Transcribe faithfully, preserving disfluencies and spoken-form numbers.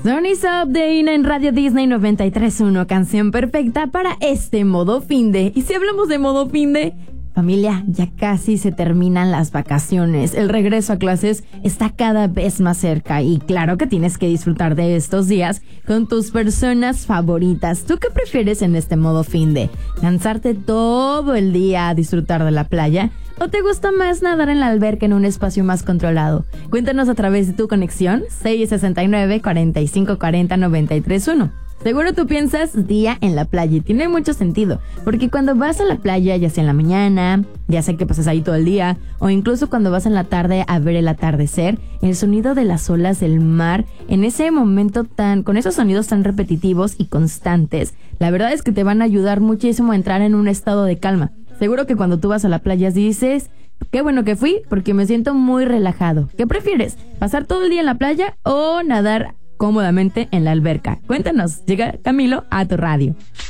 Sunny's Up de Ina en Radio Disney noventa y tres punto uno, canción perfecta para este modo finde. Y si hablamos de modo finde, familia, ya casi se terminan las vacaciones. El regreso a clases está cada vez más cerca y claro que tienes que disfrutar de estos días con tus personas favoritas. ¿Tú qué prefieres en este modo finde? ¿Lanzarte todo el día a disfrutar de la playa? ¿O te gusta más nadar en la alberca en un espacio más controlado? Cuéntanos a través de tu conexión seis sesenta y nueve, cuarenta y cinco cuarenta, noventa y tres uno. Seguro tú piensas día en la playa y tiene mucho sentido, porque cuando vas a la playa, ya sea en la mañana, ya sea que pasas ahí todo el día, o incluso cuando vas en la tarde a ver el atardecer, el sonido de las olas del mar, en ese momento tan, con esos sonidos tan repetitivos y constantes, la verdad es que te van a ayudar muchísimo a entrar en un estado de calma. Seguro que cuando tú vas a la playa dices, qué bueno que fui porque me siento muy relajado. ¿Qué prefieres? ¿Pasar todo el día en la playa o nadar cómodamente en la alberca? Cuéntanos, llega Camilo a tu radio.